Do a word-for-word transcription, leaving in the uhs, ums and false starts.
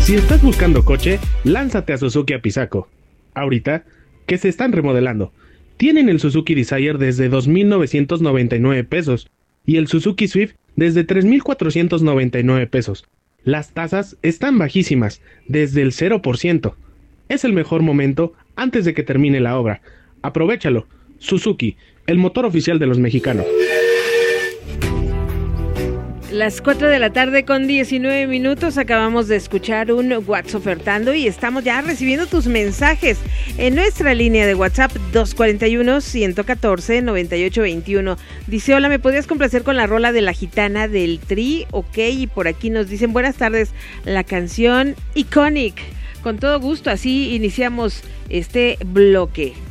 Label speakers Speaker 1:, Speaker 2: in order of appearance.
Speaker 1: Si estás buscando coche, lánzate a Suzuki Apizaco. Ahorita, que se están remodelando. Tienen el Suzuki Desire desde dos mil novecientos noventa y nueve pesos y el Suzuki Swift desde tres mil cuatrocientos noventa y nueve pesos. Las tasas están bajísimas, desde el cero por ciento. Es el mejor momento antes de que termine la obra. Aprovéchalo. Suzuki, el motor oficial de los mexicanos.
Speaker 2: Las cuatro de la tarde con diecinueve minutos, acabamos de escuchar un WhatsApp ofertando y estamos ya recibiendo tus mensajes en nuestra línea de WhatsApp dos cuatro uno, uno uno cuatro, nueve ocho dos uno. Dice, hola, ¿me podrías complacer con la rola de La Gitana del Tri? Ok, y por aquí nos dicen, buenas tardes, la canción Iconic. Con todo gusto, así iniciamos este bloque.